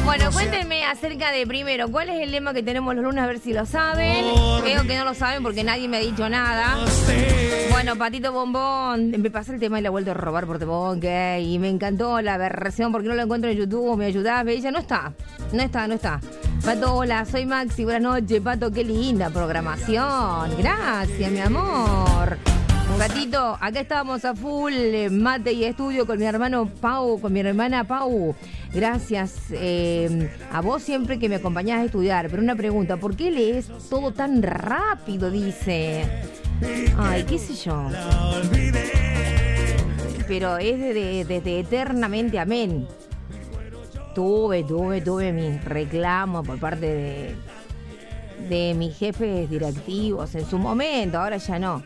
Bueno, cuéntenme acerca de, primero, ¿cuál es el lema que tenemos los lunes? A ver si lo saben. Creo que no lo saben porque nadie me ha dicho nada. Bueno, Patito Bombón, me pasé el tema y la he vuelto a robar por Tebón, y me encantó la versión porque no lo encuentro en YouTube. ¿Me ayudás? Me dice, no está. Pato, hola, soy Maxi, buenas noches. Pato, qué linda programación. Gracias, mi amor. Patito, acá estábamos a full, mate y estudio con mi hermano Pau, con mi hermana Pau. Gracias a vos siempre que me acompañás a estudiar. Pero una pregunta, ¿por qué lees todo tan rápido? Dice. Ay, qué sé yo. Pero es desde eternamente amén. Tuve mis reclamos por parte de mis jefes directivos en su momento, ahora ya no.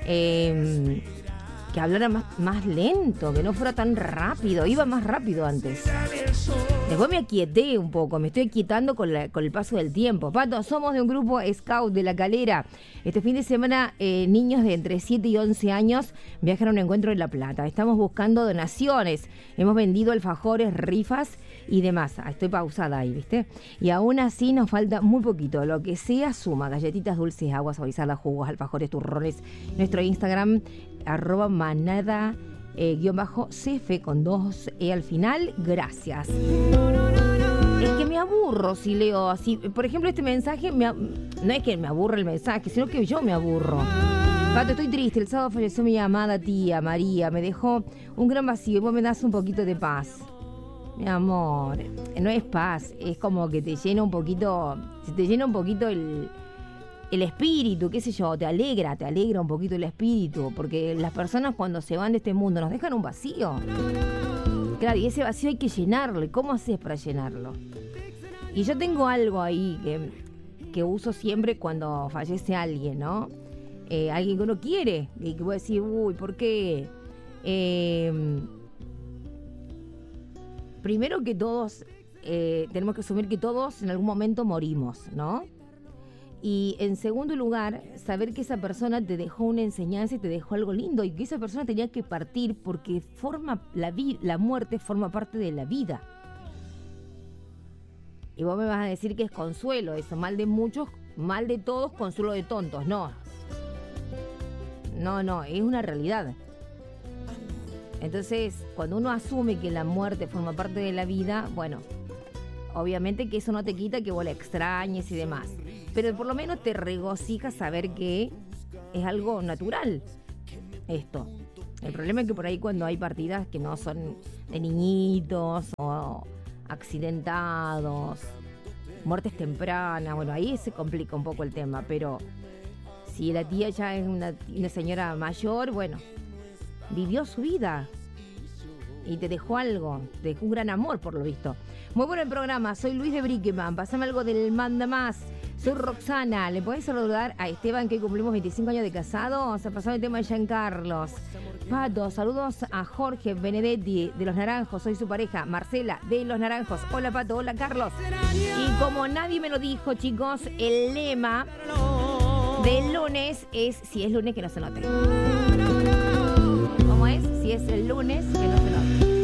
Que hablara más lento, que no fuera tan rápido. Iba más rápido antes. Después me aquieté un poco, me estoy aquietando con el paso del tiempo. Pato, somos de un grupo Scout de La Calera. Este fin de semana, niños de entre 7 y 11 años viajan a un encuentro en La Plata. Estamos buscando donaciones. Hemos vendido alfajores, rifas y demás. Estoy pausada ahí, ¿viste? Y aún así nos falta muy poquito. Lo que sea suma. Galletitas dulces, aguas suavizadas, jugos, alfajores, turrones. Nuestro Instagram, @manada _CF con 2E al final. Gracias. Es que me aburro si leo así. Por ejemplo, este mensaje, no es que me aburre el mensaje, sino que yo me aburro. Pato, estoy triste. El sábado falleció mi amada tía María. Me dejó un gran vacío y vos me das un poquito de paz. Mi amor, no es paz, es como que te llena un poquito, se te llena un poquito el espíritu, qué sé yo, te alegra un poquito el espíritu, porque las personas cuando se van de este mundo nos dejan un vacío. Claro, y ese vacío hay que llenarlo. ¿Y cómo haces para llenarlo? Y yo tengo algo ahí que uso siempre cuando fallece alguien, ¿no? Alguien que uno quiere, y que voy a decir, uy, ¿por qué? Primero que todos, tenemos que asumir que todos en algún momento morimos, ¿no? Y en segundo lugar, saber que esa persona te dejó una enseñanza y te dejó algo lindo y que esa persona tenía que partir porque la muerte forma parte de la vida. Y vos me vas a decir que es consuelo eso, mal de muchos, mal de todos, consuelo de tontos. No, es una realidad. Entonces, cuando uno asume que la muerte forma parte de la vida, bueno, obviamente que eso no te quita que vos la extrañes y demás. Pero por lo menos te regocija saber que es algo natural esto. El problema es que por ahí cuando hay partidas que no son de niñitos o accidentados, muertes tempranas, bueno, ahí se complica un poco el tema. Pero si la tía ya es una señora mayor, bueno, vivió su vida y te dejó algo, te dejó un gran amor por lo visto. Muy bueno el programa, soy Luis de Brickman, pasame algo del Manda Más. Soy Roxana, ¿le podés saludar a Esteban que hoy cumplimos 25 años de casados? Se ha pasado el tema de Giancarlos. Pato, saludos a Jorge Benedetti de Los Naranjos, soy su pareja, Marcela de Los Naranjos. Hola Pato, hola Carlos. Y como nadie me lo dijo, chicos, el lema del lunes es, si es lunes que no se note. ¿Cómo es? Si es el lunes que no se note.